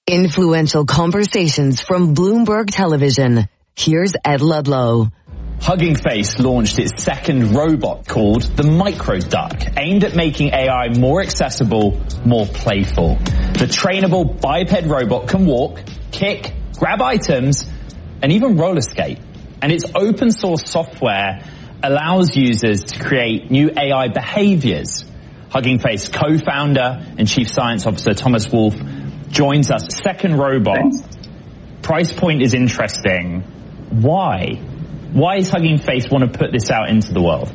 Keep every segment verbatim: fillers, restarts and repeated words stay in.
Influential conversations from Bloomberg Television. Here's Ed Ludlow. Hugging Face launched its second robot called the MicroDuck, aimed at making A I more accessible, more playful. The trainable biped robot can walk, kick, grab items, and even roller skate. And its open source software allows users to create new A I behaviors. Hugging Face co-founder and chief science officer Thomas Wolfe joins us. Second robot. Thanks. Price point is interesting. Why? Why does Hugging Face want to put this out into the world?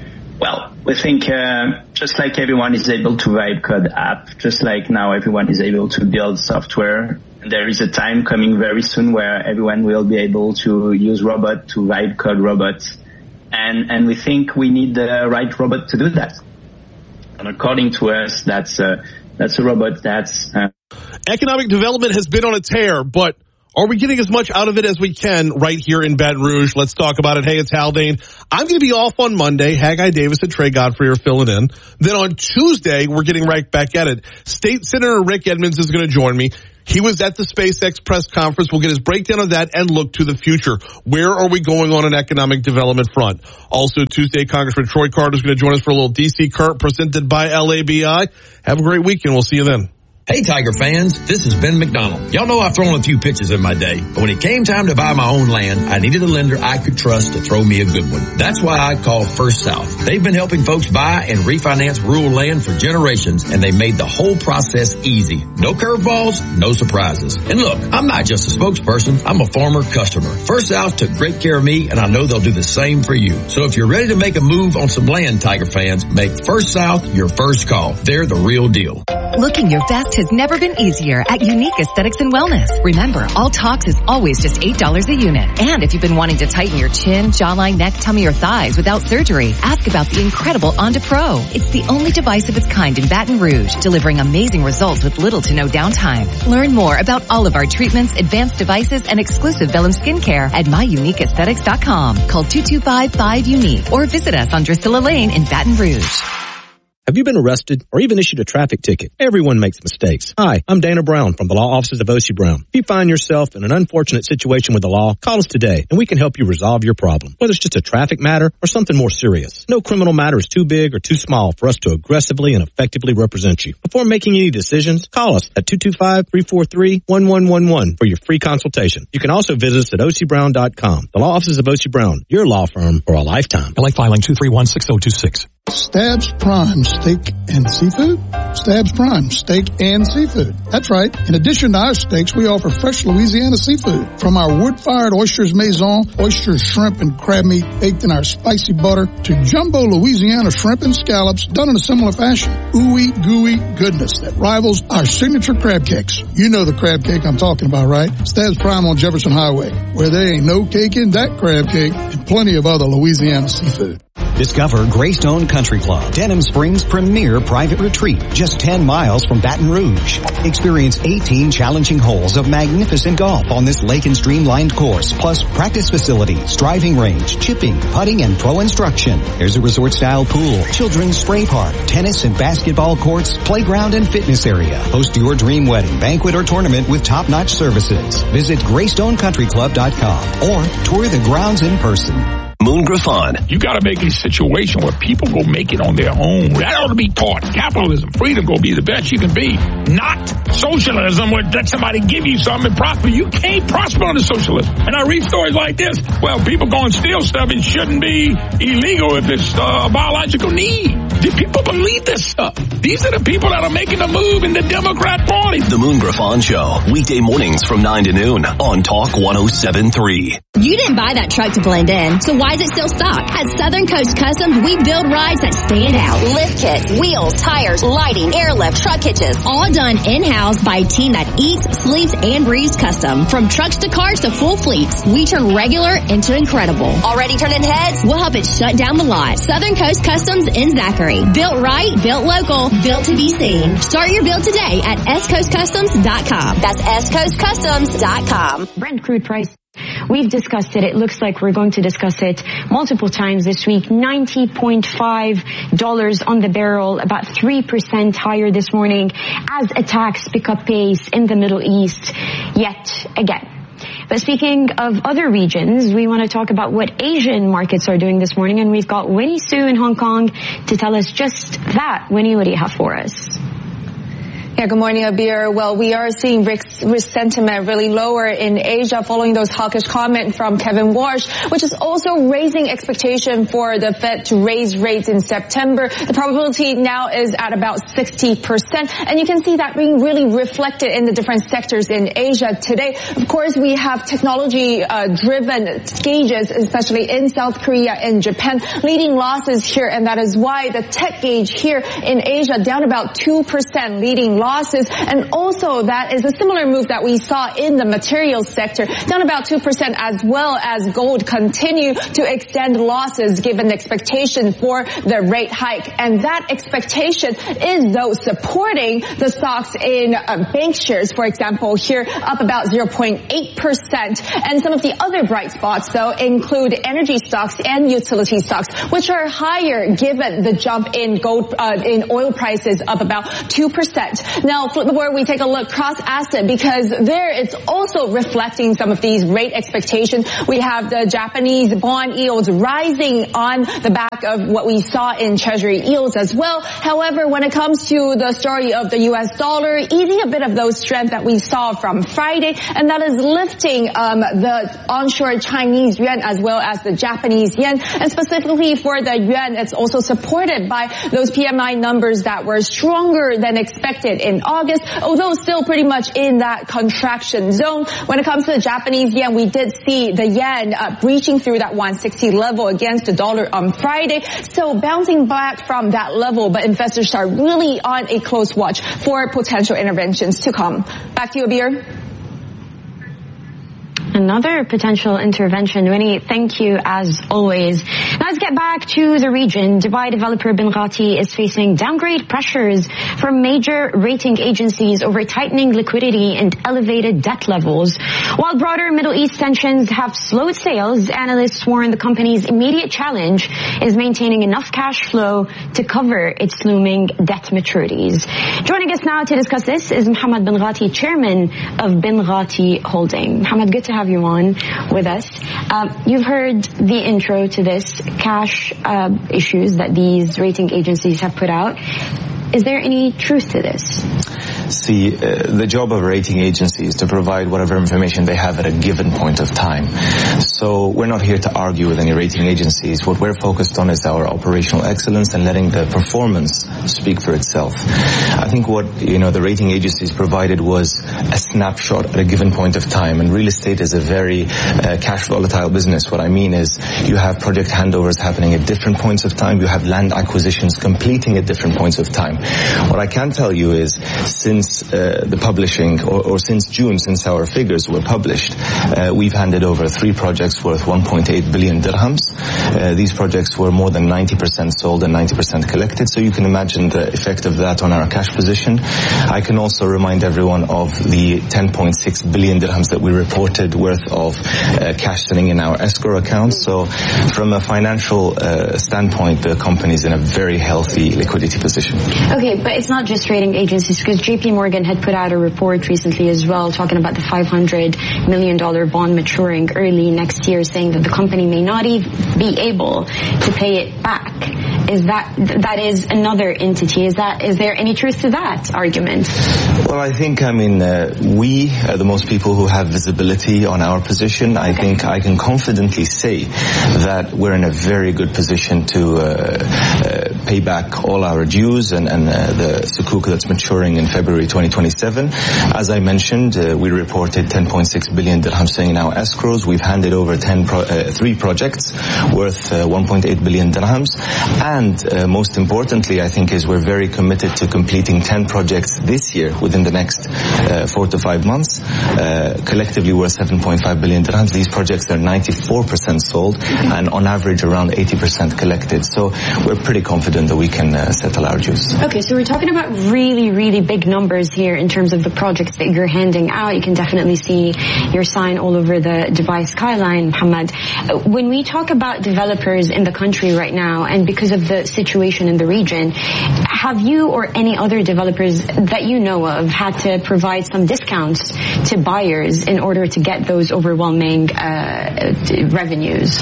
Well, we think uh, just like everyone is able to write code app, just like now everyone is able to build software, there is a time coming very soon where everyone will be able to use robot to write code robots. And, and we think we need the right robot to do that. And according to us, that's a, that's a robot that's... Uh, Economic development has been on a tear, but are we getting as much out of it as we can right here in Baton Rouge? Let's talk about it. Hey, it's Haldane. I'm going to be off on Monday. Haggai Davis and Trey Godfrey are filling in. Then on Tuesday, we're getting right back at it. State Senator Rick Edmonds is going to join me. He was at the SpaceX press conference. We'll get his breakdown of that and look to the future. Where are we going on an economic development front? Also, Tuesday, Congressman Troy Carter is going to join us for a little D C Cart presented by L A B I. Have a great weekend. We'll see you then. Hey, Tiger fans, this is Ben McDonald. Y'all know I've thrown a few pitches in my day, but when it came time to buy my own land, I needed a lender I could trust to throw me a good one. That's why I called First South. They've been helping folks buy and refinance rural land for generations, and they made the whole process easy. No curveballs, no surprises. And look, I'm not just a spokesperson, I'm a former customer. First South took great care of me, and I know they'll do the same for you. So if you're ready to make a move on some land, Tiger fans, make First South your first call. They're the real deal. Looking your best has never been easier at Unique Aesthetics and Wellness. Remember, all talks is always just eight dollars a unit. And if you've been wanting to tighten your chin, jawline, neck, tummy, or thighs without surgery, ask about the incredible Onda Pro. It's the only device of its kind in Baton Rouge, delivering amazing results with little to no downtime. Learn more about all of our treatments, advanced devices, and exclusive Vellum skincare at my unique aesthetics dot com. Call two two five, five, UNIQUE or visit us on Drusilla Lane in Baton Rouge. Have you been arrested or even issued a traffic ticket? Everyone makes mistakes. Hi, I'm Dana Brown from the law offices of O C Brown. If you find yourself in an unfortunate situation with the law, call us today and we can help you resolve your problem, whether it's just a traffic matter or something more serious. No criminal matter is too big or too small for us to aggressively and effectively represent you. Before making any decisions, call us at two two five, three four three, one one one one for your free consultation. You can also visit us at O C Brown dot com. The law offices of O C Brown, your law firm for a lifetime. L A filing two three one, six zero two six. Stabs Prime Steak and Seafood? Stabs Prime Steak and Seafood. That's right. In addition to our steaks, we offer fresh Louisiana seafood. From our wood-fired oysters maison, oysters, shrimp, and crab meat baked in our spicy butter, to jumbo Louisiana shrimp and scallops done in a similar fashion. Ooey gooey goodness that rivals our signature crab cakes. You know the crab cake I'm talking about, right? Stabs Prime on Jefferson Highway, where there ain't no cake in that crab cake, and plenty of other Louisiana seafood. Discover Greystone Country Club, Denham Springs' premier private retreat, just ten miles from Baton Rouge. Experience eighteen challenging holes of magnificent golf on this lake and streamlined course, plus practice facilities, driving range, chipping, putting, and pro instruction. There's a resort-style pool, children's spray park, tennis and basketball courts, playground, and fitness area. Host your dream wedding, banquet, or tournament with top-notch services. Visit Greystone Country Club dot com or tour the grounds in person. Moon Griffon. You got to make a situation where people go make it on their own. That ought to be taught. Capitalism, freedom, go be the best you can be. Not socialism where let somebody give you something and prosper. You can't prosper under socialism. And I read stories like this. Well, people go and steal stuff. It shouldn't be illegal if it's uh, a biological need. Do people believe this stuff? These are the people that are making the move in the Democrat Party. The Moon Griffon Show. Weekday mornings from nine to noon on Talk one oh seven point three. You didn't buy that truck to blend in, so why is it still stock? At Southern Coast Customs, we build rides that stand out. Lift kits, wheels, tires, lighting, airlift, truck hitches, all done in-house by a team that eats, sleeps, and breathes custom. From trucks to cars to full fleets, we turn regular into incredible. Already turning heads? We'll help it shut down the lot. Southern Coast Customs in Zachary. Built right, built local, built to be seen. Start your build today at S Coast Customs dot com. That's S Coast Customs dot com. Brent crude price. We've discussed it. It looks like we're going to discuss it multiple times this week. ninety point five dollars on the barrel, about three percent higher this morning as attacks pick up pace in the Middle East yet again. But speaking of other regions, we want to talk about what Asian markets are doing this morning, and we've got Winnie Su in Hong Kong to tell us just that. Winnie, what do you have for us? Yeah, good morning, Abir. Well, we are seeing risk, risk sentiment really lower in Asia following those hawkish comments from Kevin Walsh, which is also raising expectation for the Fed to raise rates in September. The probability now is at about sixty percent, and you can see that being really reflected in the different sectors in Asia today. Of course, we have technology-driven uh, gauges, especially in South Korea and Japan, leading losses here, and that is why the tech gauge here in Asia down about two percent, leading losses. Losses, and also that is a similar move that we saw in the materials sector, down about two percent, as well as gold continue to extend losses given the expectation for the rate hike. And that expectation is, though, supporting the stocks in uh, bank shares, for example, here up about zero point eight percent. And some of the other bright spots, though, include energy stocks and utility stocks, which are higher given the jump in gold, uh, in oil prices up about two percent. Now, flip the board, we take a look cross-asset, because there it's also reflecting some of these rate expectations. We have the Japanese bond yields rising on the back of what we saw in Treasury yields as well. However, when it comes to the story of the U S dollar, easing a bit of those strength that we saw from Friday, and that is lifting um, the onshore Chinese yuan as well as the Japanese yen. And specifically for the yuan, it's also supported by those P M I numbers that were stronger than expected in August, although still pretty much in that contraction zone. When it comes to the Japanese yen, we did see the yen uh, breaching through that one sixty level against the dollar on Friday. So bouncing back from that level, but investors are really on a close watch for potential interventions to come. Back to you, Abir. Another potential intervention. Winnie, thank you as always. Now let's get back to the region. Dubai developer Binghati is facing downgrade pressures from major rating agencies over tightening liquidity and elevated debt levels. While broader Middle East tensions have slowed sales, analysts warn the company's immediate challenge is maintaining enough cash flow to cover its looming debt maturities. Joining us now to discuss this is Mohammed Binghati, chairman of Binghati Holding. Mohammed, good to have you on with us. Um, you've heard the intro to this, cash uh, issues that these rating agencies have put out. Is there any truth to this? See, uh, the job of a rating agency is to provide whatever information they have at a given point of time. So we're not here to argue with any rating agencies. What we're focused on is our operational excellence and letting the performance speak for itself. I think what, you know, the rating agencies provided was a snapshot at a given point of time, and real estate is a very uh, cash volatile business. What I mean is you have project handovers happening at different points of time. You have land acquisitions completing at different points of time. What I can tell you is since Since uh, the publishing, or, or since June, since our figures were published, uh, we've handed over three projects worth one point eight billion dirhams. Uh, these projects were more than ninety percent sold and ninety percent collected, so you can imagine the effect of that on our cash position. I can also remind everyone of the ten point six billion dirhams that we reported worth of uh, cash sitting in our escrow accounts. So from a financial uh, standpoint, the company is in a very healthy liquidity position. Okay, but it's not just rating agencies, because J P Morgan had put out a report recently as well talking about the five hundred million dollars bond maturing early next year, saying that the company may not even be able to pay it back. Is that, that is another entity. Is that, is there any truth to that argument? Well, I think, I mean, uh, we are the most people who have visibility on our position. I okay. think I can confidently say that we're in a very good position to uh, uh, pay back all our dues and, and uh, the sukuk that's maturing in February twenty twenty-seven. As I mentioned, uh, we reported ten point six billion dirhams sitting in our escrows. We've handed over ten pro- uh, three projects worth uh, one point eight billion dirhams. And And uh, most importantly, I think, is we're very committed to completing ten projects this year within the next uh, four to five months, uh, collectively worth seven point five billion dirhams. These projects are ninety-four percent sold and on average around eighty percent collected. So we're pretty confident that we can uh, settle our dues. Okay, so we're talking about really, really big numbers here in terms of the projects that you're handing out. You can definitely see your sign all over the Dubai skyline, Mohammed. When we talk about developers in the country right now, and because of the situation in the region, have you or any other developers that you know of had to provide some discounts to buyers in order to get those overwhelming uh, revenues?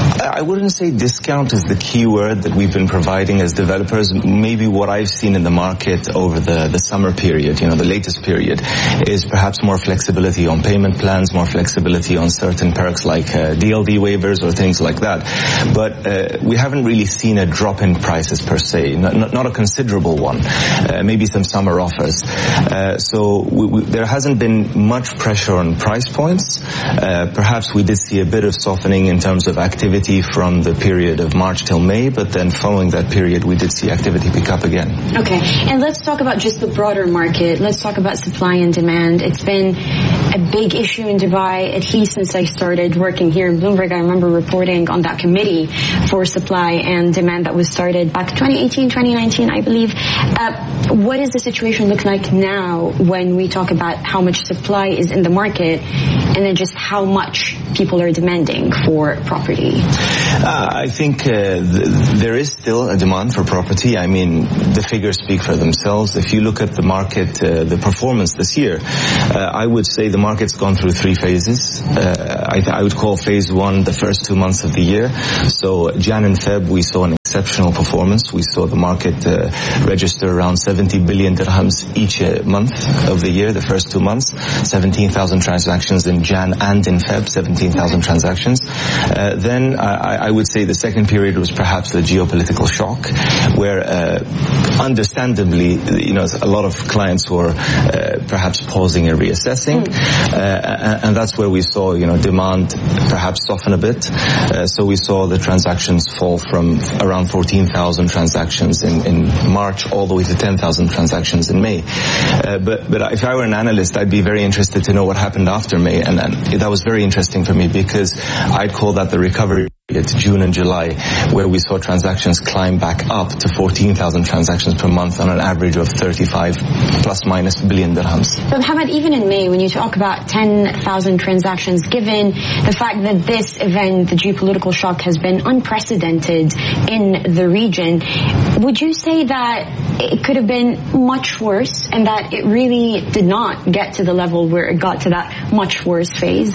I wouldn't say discount is the key word that we've been providing as developers. Maybe what I've seen in the market over the, the summer period, you know, the latest period, is perhaps more flexibility on payment plans, more flexibility on certain perks like uh, D L D waivers or things like that. But uh, we haven't really seen a drop in prices per se, not, not, not a considerable one, uh, maybe some summer offers. Uh, so we, we, there hasn't been much pressure on price points. Uh, perhaps we did see a bit of softening in terms of activity from the period of March till May, but then following that period we did see activity pick up again. Okay, and let's talk about just the broader market. Let's talk about supply and demand. It's been a big issue in Dubai, at least since I started working here in Bloomberg. I remember reporting on that committee for supply and demand that was started back twenty eighteen, twenty nineteen, I believe. Uh, what does the situation look like now when we talk about how much supply is in the market and then just how much people are demanding for property? Uh, I think uh, th- there is still a demand for property. I mean, the figures speak for themselves. If you look at the market, uh, the performance this year, uh, I would say the market's gone through three phases. Uh, I, th- I would call phase one the first two months of the year. So Jan and Feb, we saw an exceptional performance. We saw the market uh, register around seventy billion dirhams each uh, month of the year, the first two months. seventeen thousand transactions in Jan and in Feb, seventeen thousand transactions. Uh, then I, I would say the second period was perhaps the geopolitical shock, where uh, understandably, you know, a lot of clients were uh, perhaps pausing and reassessing, uh, and, and that's where we saw, you know, demand perhaps soften a bit. Uh, so we saw the transactions fall from around fourteen thousand transactions in, in March all the way to ten thousand transactions in May. Uh, but, but if I were an analyst, I'd be very interested to know what happened after May, and, and that was very interesting for me because I'd call that the recovery. It's June and July, where we saw transactions climb back up to fourteen thousand transactions per month on an average of thirty-five plus minus billion dirhams. But Mohammed, even in May, when you talk about ten thousand transactions, given the fact that this event, the geopolitical shock, has been unprecedented in the region, would you say that it could have been much worse and that it really did not get to the level where it got to that much worse phase?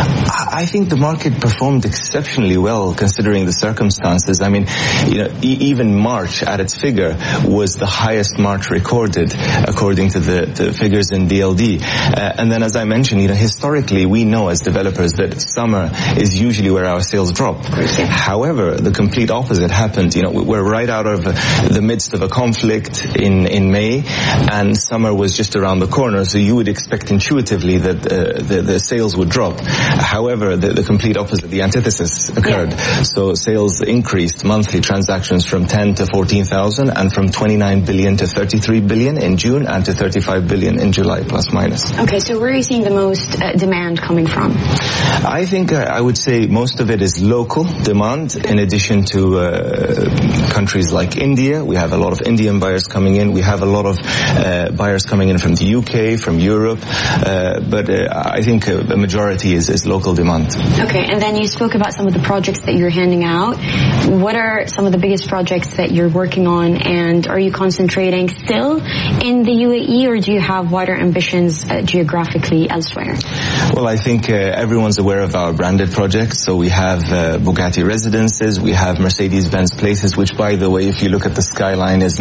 I think the market performed exceptionally well considering the circumstances. I mean, you know, e- even March at its figure was the highest March recorded according to the, the figures in D L D. Uh, and then as I mentioned, you know, historically we know as developers that summer is usually where our sales drop. However, the complete opposite happened. You know, we're right out of the midst of a conflict in, in May, and summer was just around the corner, so you would expect intuitively that uh, the, the sales would drop. However, the, the complete opposite, the antithesis occurred. Yeah. So sales increased monthly transactions from ten to fourteen thousand and from twenty-nine billion to thirty-three billion in June and to thirty-five billion in July, plus minus. Okay, so where are you seeing the most uh, demand coming from? I think uh, I would say most of it is local demand, in addition to uh, countries like India. We have a lot of Indian buyers coming in. We have a lot of uh, buyers coming in from the U K, from Europe, uh, but uh, I think a majority is, is local demand. Okay, and then you spoke about some of the projects that you're handing out. What are some of the biggest projects that you're working on, and are you concentrating still in the U A E, or do you have wider ambitions uh, geographically elsewhere? Well, I think uh, everyone's aware of our branded projects. So we have uh, Bugatti Residences, we have Mercedes-Benz Places, which, by the way, if you look at the skyline, is now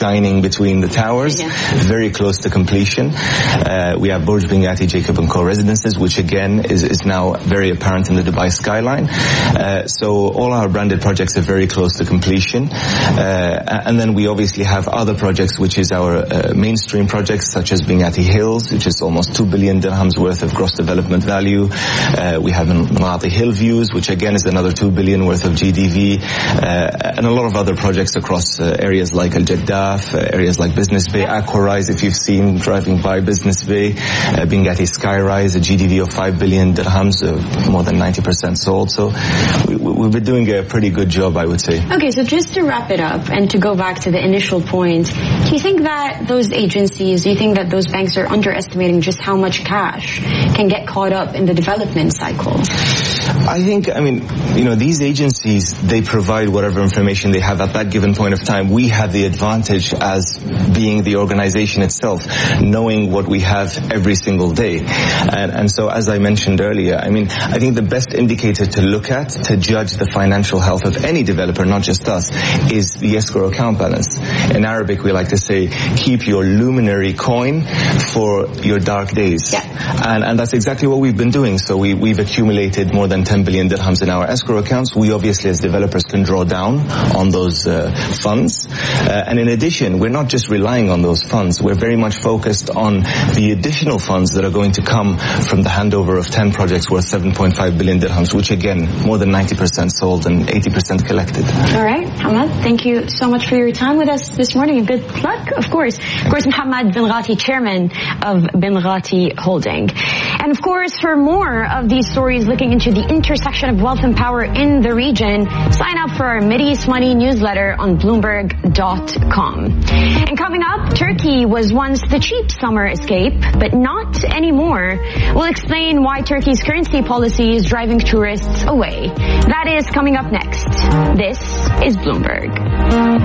shining between the towers, yeah. very close to completion. Uh, we have Burj Binghati Jacob and Co residences, which again is, is now very apparent in the Dubai skyline. Uh, so all our branded projects are very close to completion. Uh, and then we obviously have other projects, which is our uh, mainstream projects, such as Binghati Hills, which is almost two billion dirhams worth of gross development value. Uh, we have Manati Hill Views, which again is another two billion worth of G D V, uh, and a lot of other projects across uh, areas like Al Jaddaf, uh, areas like Business Bay, Aquarise, if you've seen driving by Business Bay, uh, Binghati Skyrise, a G D V of five billion dirhams, uh, more than ninety percent sold. So we, we've been doing a pretty good job, I would say. Okay, so just to wrap it up and to go back to the initial point, do you think that those agencies, do you think that those banks are underestimating just how much cash can get caught up in the development cycle? I think, I mean, you know, these agencies, they provide whatever information they have at that given point of time. We have the advantage as being the organization itself, knowing what we have every single day. And, and so, as I mentioned earlier, I mean, I think the best indicator to look at to judge the financial health of any developer, not just us, is the escrow account balance. In Arabic, we like to say, keep your luminary coin for your dark days. Yeah. And, and that's exactly what we've been doing. So we, we've accumulated more than ten billion dirhams in our escrow accounts. We obviously, as developers, can draw down on those uh, funds. Uh, and in addition, we're not just relying on those funds. We're very much focused on the additional funds that are going to come from the handover of ten projects worth seven point five billion dirhams, which again, more than ninety percent sold and eighty percent collected. All right, Hamad, thank you so much for your time with us this morning, and good luck, of course. Of course, Mohammed Binghati, chairman of Binghati Holding. And of course, for more of these stories looking into the intersection of wealth and power in the region, sign up for our Mideast Money newsletter on Bloomberg dot com. And coming up, Turkey was once the cheap summer escape, but not anymore. We'll explain why Turkey's currency policy is driving tourists away. That is coming up next. This is Bloomberg.